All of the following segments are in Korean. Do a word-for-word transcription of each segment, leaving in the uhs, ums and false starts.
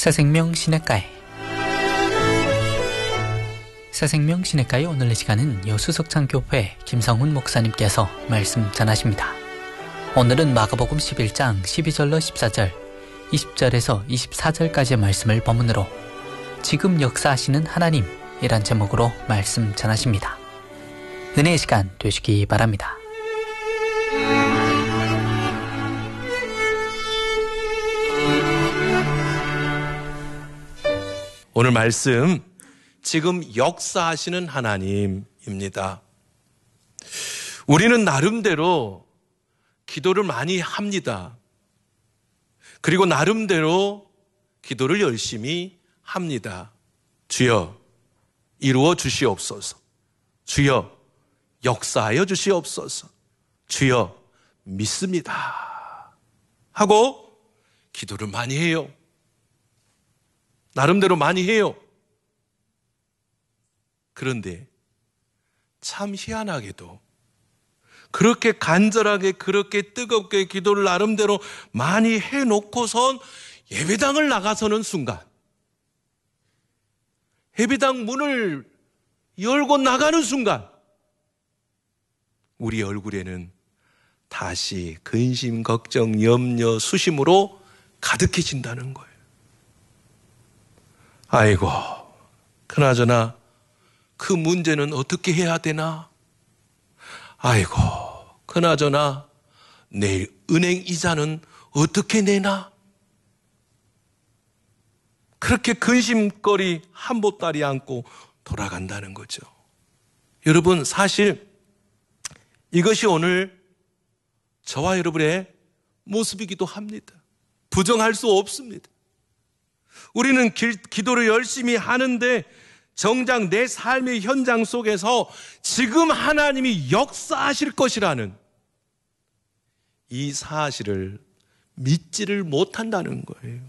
새생명 시냇가에 새생명 시냇가에 오늘 이 시간은 여수석창교회 김성훈 목사님께서 말씀 전하십니다. 오늘은 마가복음 십일 장 십이 절로 십사 절, 이십 절에서 이십사 절까지의 말씀을 본문으로 지금 역사하시는 하나님이란 제목으로 말씀 전하십니다. 은혜의 시간 되시기 바랍니다. 오늘 말씀, 지금 역사하시는 하나님입니다. 우리는 나름대로 기도를 많이 합니다. 그리고 나름대로 기도를 열심히 합니다. 주여, 이루어 주시옵소서. 주여, 역사하여 주시옵소서. 주여, 믿습니다. 하고 기도를 많이 해요. 나름대로 많이 해요. 그런데 참 희한하게도 그렇게 간절하게, 그렇게 뜨겁게 기도를 나름대로 많이 해놓고선 예배당을 나가서는 순간, 예배당 문을 열고 나가는 순간 우리 얼굴에는 다시 근심, 걱정, 염려, 수심으로 가득해진다는 거예요. 아이고, 그나저나 그 문제는 어떻게 해야 되나? 아이고, 그나저나 내일 은행 이자는 어떻게 내나? 그렇게 근심거리 한 보따리 안고 돌아간다는 거죠. 여러분, 사실 이것이 오늘 저와 여러분의 모습이기도 합니다. 부정할 수 없습니다. 우리는 기, 기도를 열심히 하는데 정작 내 삶의 현장 속에서 지금 하나님이 역사하실 것이라는 이 사실을 믿지를 못한다는 거예요.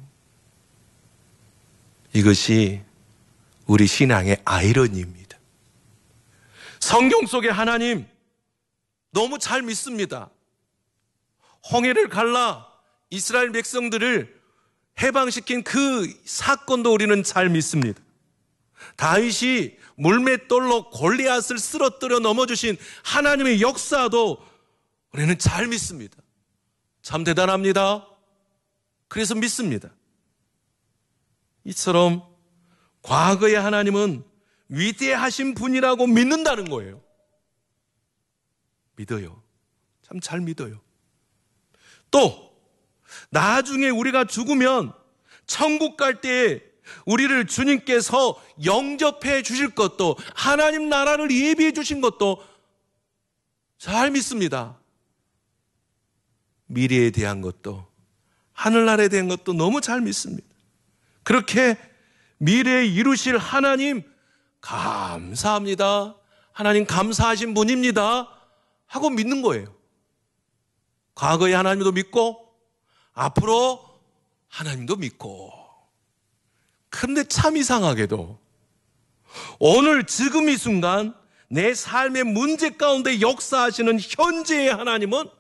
이것이 우리 신앙의 아이러니입니다. 성경 속의 하나님 너무 잘 믿습니다. 홍해를 갈라 이스라엘 백성들을 해방시킨 그 사건도 우리는 잘 믿습니다. 다윗이 물맷돌로 골리앗을 쓰러뜨려 넘어주신 하나님의 역사도 우리는 잘 믿습니다. 참 대단합니다. 그래서 믿습니다. 이처럼 과거의 하나님은 위대하신 분이라고 믿는다는 거예요. 믿어요. 참 잘 믿어요. 또 나중에 우리가 죽으면 천국 갈 때에 우리를 주님께서 영접해 주실 것도, 하나님 나라를 예비해 주신 것도 잘 믿습니다. 미래에 대한 것도, 하늘나라에 대한 것도 너무 잘 믿습니다. 그렇게 미래에 이루실 하나님 감사합니다. 하나님 감사하신 분입니다. 하고 믿는 거예요. 과거의 하나님도 믿고 앞으로 하나님도 믿고. 그런데 참 이상하게도 오늘 지금 이 순간 내 삶의 문제 가운데 역사하시는 현재의 하나님은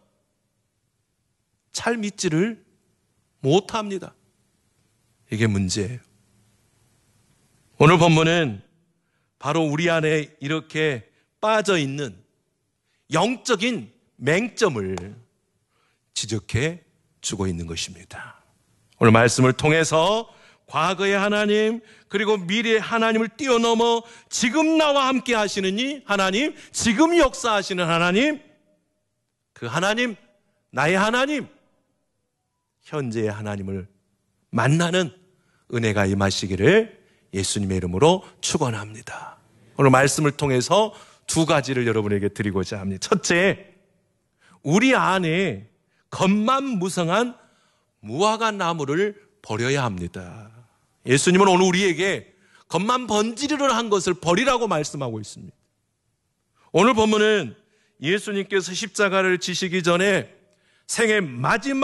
잘 믿지를 못합니다. 이게 문제예요. 오늘 본문은 바로 우리 안에 이렇게 빠져있는 영적인 맹점을 지적해 주고 있는 것입니다. 오늘 말씀을 통해서 과거의 하나님, 그리고 미래의 하나님을 뛰어넘어 지금 나와 함께 하시는 이 하나님, 지금 역사하시는 하나님, 그 하나님, 나의 하나님, 현재의 하나님을 만나는 은혜가 임하시기를 예수님의 이름으로 축원합니다. 오늘 말씀을 통해서 두 가지를 여러분에게 드리고자 합니다. 첫째, 우리 안에 겉만무성한 무화과 나무를 버려야 합니다. 예수님은 오늘 우리에게 겉만 번지르르 한 것을 버리라고 말씀하고 있습니다. 오늘 본문은 예수님께서 십자가를 지시기 전에 생애 마지막